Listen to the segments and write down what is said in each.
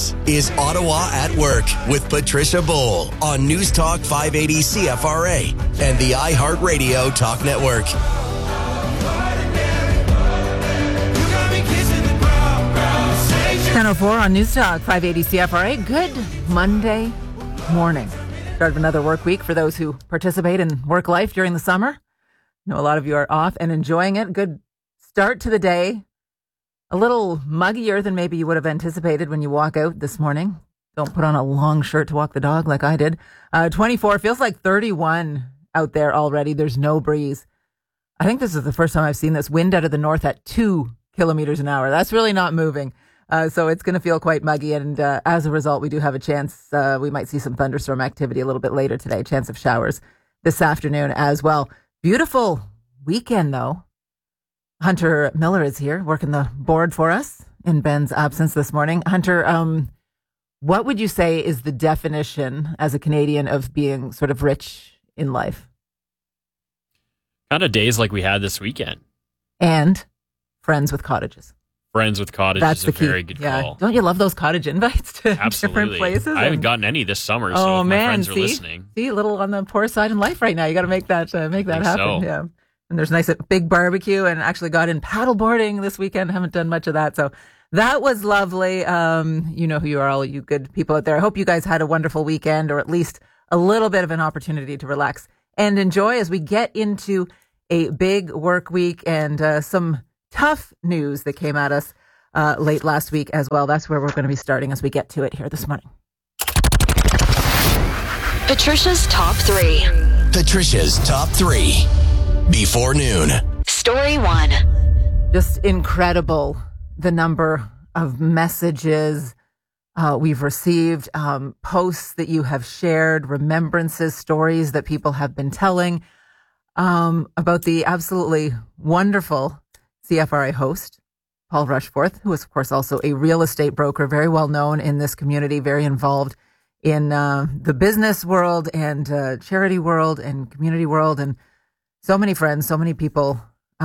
This is Ottawa at Work with Patricia Bowl on News Talk 580 CFRA and the iHeartRadio Talk Network. 10:04 on News Talk 580 CFRA. Good Monday morning. Start of another work week for those who participate in work life during the summer. I know a lot of you are off and enjoying it. Good start to the day. A little muggier than maybe you would have anticipated when you walk out this morning. Don't put on a long shirt to walk the dog like I did. 24, feels like 31 out there already. There's no breeze. I think this is the first time I've seen this wind out of the north at 2 kilometers an hour. That's really not moving. So it's going to feel quite muggy. And as a result, we do have a chance. We might see some thunderstorm activity a little bit later today. Chance of showers this afternoon as well. Beautiful weekend, though. Hunter Miller is here working the board for us in Ben's absence this morning. Hunter, what would you say is the definition as a Canadian of being sort of rich in life? Kind of days like we had this weekend. And friends with cottages. Friends with cottages. That's is the a key. very good call. Don't you love those cottage invites to different places? I haven't gotten any this summer, so if my friends are listening. See, a little on the poor side in life right now. You got to make that happen. So. Yeah. And there's nice big barbecue, and actually got in paddleboarding this weekend. Haven't done much of that. So that was lovely. You know who you are, all you good people out there. I hope you guys had a wonderful weekend, or at least a little bit of an opportunity to relax and enjoy as we get into a big work week and some tough news that came at us late last week as well. That's where we're going to be starting as we get to it here this morning. Patricia's Top 3. Patricia's Top 3 before noon. Story 1. Just incredible, the number of messages we've received, posts that you have shared, remembrances, stories that people have been telling about the absolutely wonderful CFRA host, Paul Rushforth, who is, of course, also a real estate broker, very well known in this community, very involved in the business world and charity world and community world, and so many friends, so many people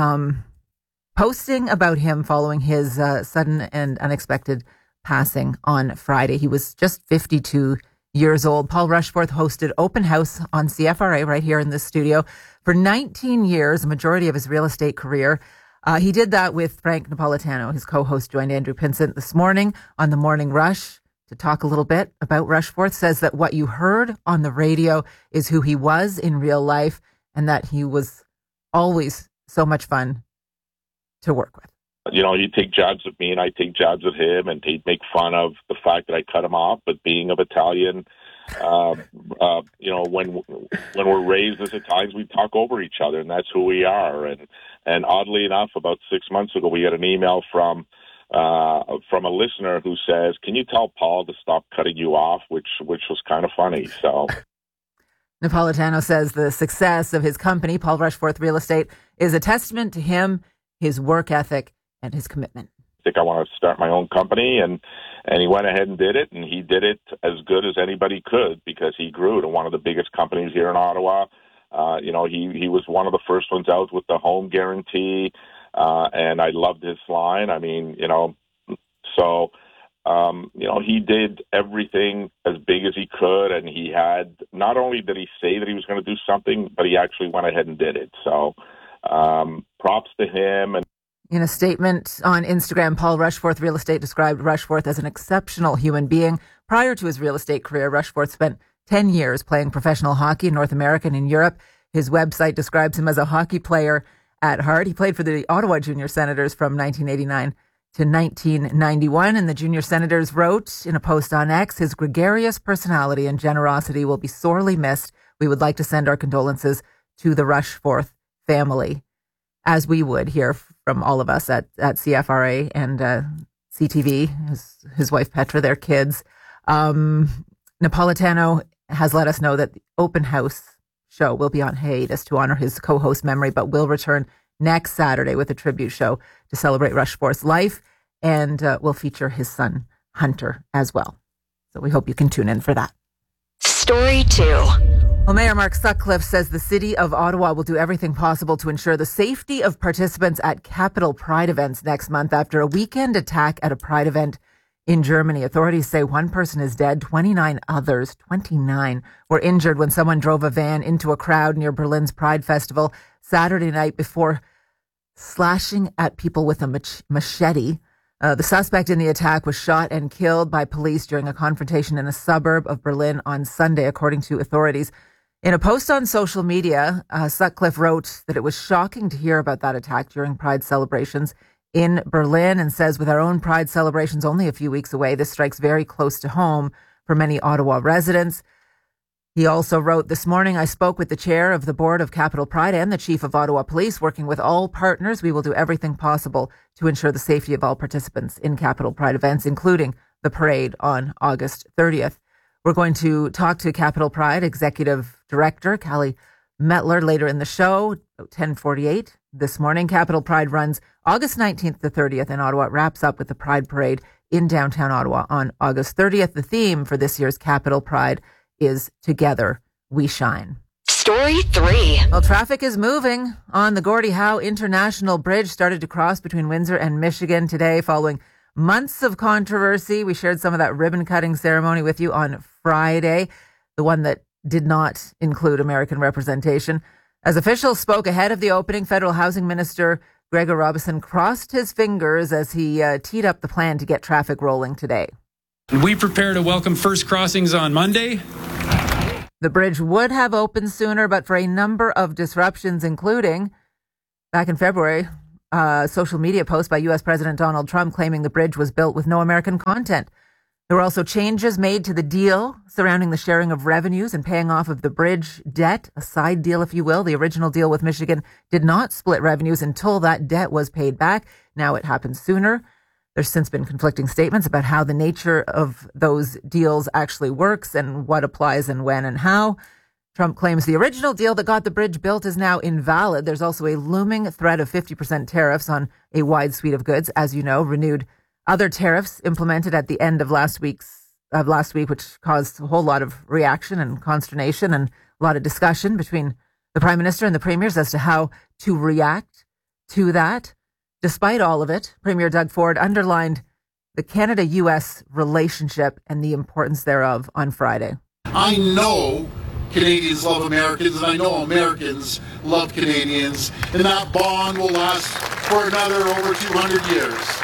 posting about him following his sudden and unexpected passing on Friday. He was just 52 years old. Paul Rushforth hosted Open House on CFRA right here in this studio for 19 years, a majority of his real estate career. He did that with Frank Napolitano. His co-host joined Andrew Pinsent this morning on the Morning Rush to talk a little bit about Rushforth. Says that what you heard on the radio is who he was in real life, and that he was always so much fun to work with. You know, he'd take jabs at me and I'd take jabs at him, and he'd make fun of the fact that I cut him off. But being of Italian, you know, when we're raised as Italians, we talk over each other, and that's who we are. And oddly enough, about 6 months ago, we got an email from a listener who says, "Can you tell Paul to stop cutting you off?" Which was kind of funny. So. Napolitano says the success of his company, Paul Rushforth Real Estate, is a testament to him, his work ethic, and his commitment. I think I want to start my own company, and he went ahead and did it, and he did it as good as anybody could because he grew to one of the biggest companies here in Ottawa. You know, he was one of the first ones out with the home guarantee, and I loved his line. I mean, you know, so... you know, he did everything as big as he could, and he had, not only did he say that he was going to do something, but he actually went ahead and did it. So props to him. And in a statement on Instagram, Paul Rushforth Real Estate described Rushforth as an exceptional human being. Prior to his real estate career, Rushforth spent 10 years playing professional hockey in North America and in Europe. His website describes him as a hockey player at heart. He played for the Ottawa Junior Senators from 1989 to 1991, and the Junior Senators wrote in a post on X, "His gregarious personality and generosity will be sorely missed. We would like to send our condolences to the Rushforth family," as we would hear from all of us at CFRA and CTV, his wife Petra, their kids. Napolitano has let us know that the Open House show will be on hiatus to honor his co-host memory, but will return next Saturday with a tribute show to celebrate Rushforth's life, and will feature his son, Hunter, as well. So we hope you can tune in for that. Story 2. Well, Mayor Mark Sutcliffe says the City of Ottawa will do everything possible to ensure the safety of participants at Capital Pride events next month after a weekend attack at a Pride event in Germany. Authorities say one person is dead, 29 others, 29, were injured when someone drove a van into a crowd near Berlin's Pride Festival Saturday night before slashing at people with a machete. The suspect in the attack was shot and killed by police during a confrontation in a suburb of Berlin on Sunday, according to authorities. In a post on social media, Sutcliffe wrote that it was shocking to hear about that attack during Pride celebrations in Berlin, and says, with our own Pride celebrations only a few weeks away, this strikes very close to home for many Ottawa residents. He also wrote, this morning I spoke with the chair of the board of Capital Pride and the chief of Ottawa Police. Working with all partners, we will do everything possible to ensure the safety of all participants in Capital Pride events, including the parade on August 30th. We're going to talk to Capital Pride Executive Director Callie Metler later in the show, 10:48 this morning. Capital Pride runs August 19th to 30th in Ottawa. It wraps up with the Pride Parade in downtown Ottawa on August 30th. The theme for this year's Capital Pride is Together We Shine. Story 3. Well, traffic is moving on the Gordie Howe International Bridge. Started to cross between Windsor and Michigan today following months of controversy. We shared some of that ribbon cutting ceremony with you on Friday, the one that did not include American representation. As officials spoke ahead of the opening, Federal Housing Minister Gregor Robertson crossed his fingers as he teed up the plan to get traffic rolling today. We prepare to welcome first crossings on Monday. The bridge would have opened sooner, but for a number of disruptions, including back in February, a social media post by U.S. President Donald Trump claiming the bridge was built with no American content. There were also changes made to the deal surrounding the sharing of revenues and paying off of the bridge debt, a side deal, if you will. The original deal with Michigan did not split revenues until that debt was paid back. Now it happens sooner. There's since been conflicting statements about how the nature of those deals actually works and what applies and when and how. Trump claims the original deal that got the bridge built is now invalid. There's also a looming threat of 50% tariffs on a wide suite of goods. As you know, renewed other tariffs implemented at the end of last week, which caused a whole lot of reaction and consternation and a lot of discussion between the Prime Minister and the Premiers as to how to react to that. Despite all of it, Premier Doug Ford underlined the Canada-U.S. relationship and the importance thereof on Friday. I know Canadians love Americans, and I know Americans love Canadians, and that bond will last for another over 200 years.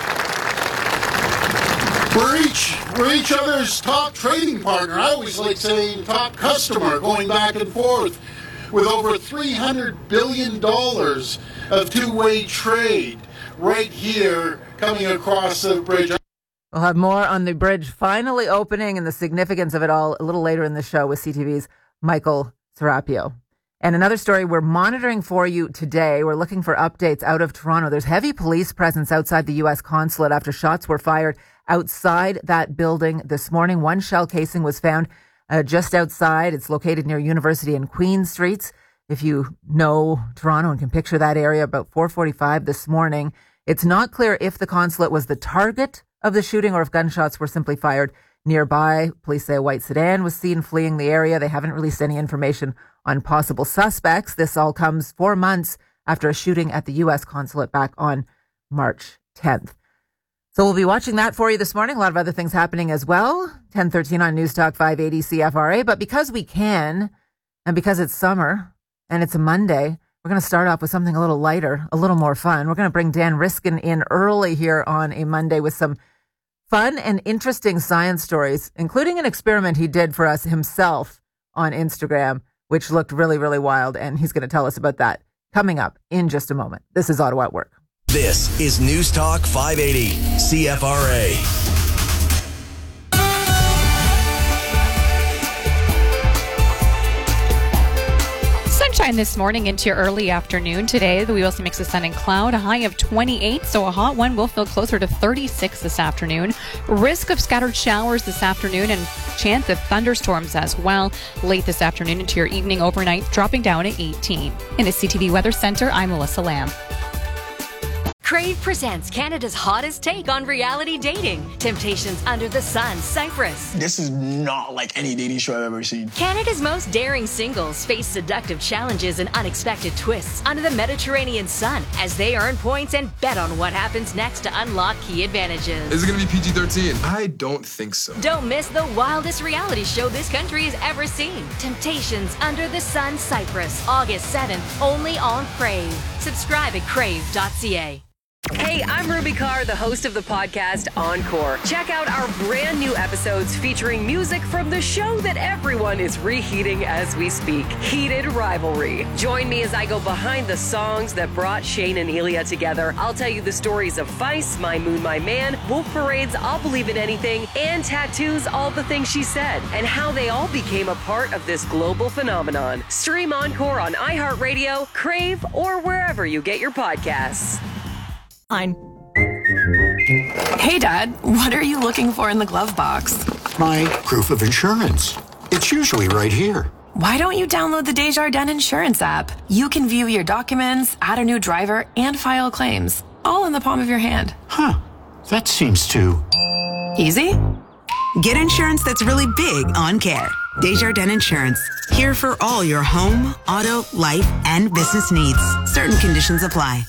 We're each other's top trading partner. I always like saying top customer, going back and forth with over $300 billion of two-way trade right here coming across the bridge. We'll have more on the bridge finally opening and the significance of it all a little later in the show with CTV's Michael Serapio. And another story we're monitoring for you today. We're looking for updates out of Toronto. There's heavy police presence outside the U.S. consulate after shots were fired outside that building this morning. One shell casing was found just outside. It's located near University and Queen Streets. If you know Toronto and can picture that area, about 4:45 this morning. It's not clear if the consulate was the target of the shooting or if gunshots were simply fired nearby. Police say a white sedan was seen fleeing the area. They haven't released any information on possible suspects. This all comes 4 months after a shooting at the U.S. consulate back on March 10th. So we'll be watching that for you this morning. A lot of other things happening as well. 10:13 on News Talk 580 CFRA. But because we can, and because it's summer and it's a Monday, we're going to start off with something a little lighter, a little more fun. We're going to bring Dan Riskin in early here on a Monday with some fun and interesting science stories, including an experiment he did for us himself on Instagram, which looked really, really wild. And he's going to tell us about that coming up in just a moment. This is Ottawa at Work. This is News Talk 580 CFRA. Sunshine this morning into your early afternoon today. We will see a mix of sun and cloud, a high of 28, so a hot one will feel closer to 36 this afternoon. Risk of scattered showers this afternoon and chance of thunderstorms as well late this afternoon into your evening overnight, dropping down at 18. In the CTV Weather Center, I'm Melissa Lamb. Crave presents Canada's hottest take on reality dating. Temptations Under the Sun, Cyprus. This is not like any dating show I've ever seen. Canada's most daring singles face seductive challenges and unexpected twists under the Mediterranean sun as they earn points and bet on what happens next to unlock key advantages. Is it going to be PG-13? I don't think so. Don't miss the wildest reality show this country has ever seen. Temptations Under the Sun, Cyprus, August 7th, only on Crave. Subscribe at crave.ca. Hey, I'm Ruby Carr, the host of the podcast Encore. Check out our brand new episodes featuring music from the show that everyone is reheating as we speak, Heated Rivalry. Join me as I go behind the songs that brought Shane and Elia together. I'll tell you the stories of Vice, My Moon, My Man, Wolf Parade's I'll Believe in Anything, and Tattoo's All the Things She Said, and how they all became a part of this global phenomenon. Stream Encore on iHeartRadio, Crave, or wherever you get your podcasts. Hey, Dad, what are you looking for in the glove box? My proof of insurance. It's usually right here. Why don't you download the Desjardins Insurance app? You can view your documents, add a new driver, and file claims, all in the palm of your hand. Huh. That seems too... easy? Get insurance that's really big on care. Desjardins Insurance. Here for all your home, auto, life, and business needs. Certain conditions apply.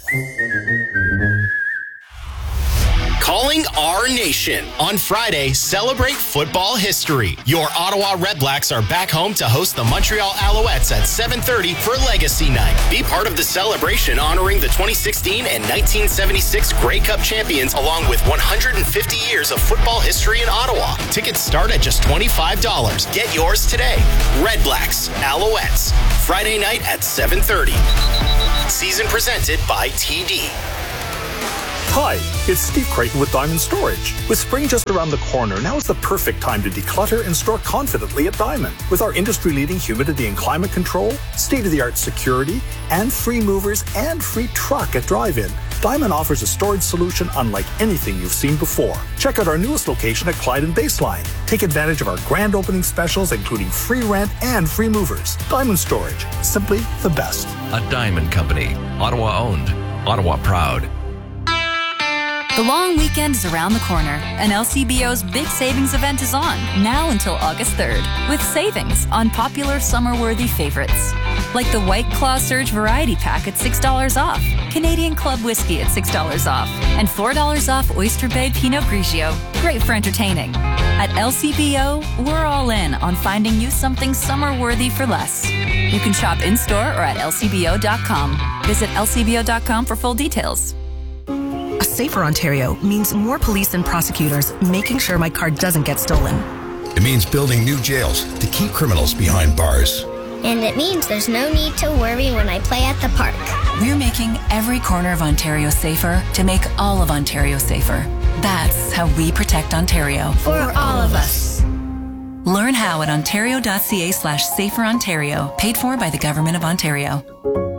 Calling our nation. On Friday, celebrate football history. Your Ottawa Redblacks are back home to host the Montreal Alouettes at 7:30 for Legacy Night. Be part of the celebration honoring the 2016 and 1976 Grey Cup champions along with 150 years of football history in Ottawa. Tickets start at just $25. Get yours today. Redblacks, Alouettes. Friday night at 7:30. Season presented by TD. Hi, it's Steve Creighton with Diamond Storage. With spring just around the corner, now is the perfect time to declutter and store confidently at Diamond. With our industry-leading humidity and climate control, state-of-the-art security, and free movers and free truck at drive-in, Diamond offers a storage solution unlike anything you've seen before. Check out our newest location at Clyde and Baseline. Take advantage of our grand opening specials, including free rent and free movers. Diamond Storage, simply the best. A Diamond Company, Ottawa-owned, Ottawa proud. The long weekend is around the corner, and LCBO's big savings event is on, now until August 3rd, with savings on popular summer-worthy favorites, like the White Claw Surge Variety Pack at $6 off, Canadian Club Whiskey at $6 off, and $4 off Oyster Bay Pinot Grigio. Great for entertaining. At LCBO, we're all in on finding you something summer-worthy for less. You can shop in-store or at lcbo.com. Visit lcbo.com for full details. A safer Ontario means more police and prosecutors making sure my car doesn't get stolen. It means building new jails to keep criminals behind bars. And it means there's no need to worry when I play at the park. We're making every corner of Ontario safer to make all of Ontario safer. That's how we protect Ontario. For all of us. Learn how at ontario.ca/saferontario, paid for by the Government of Ontario.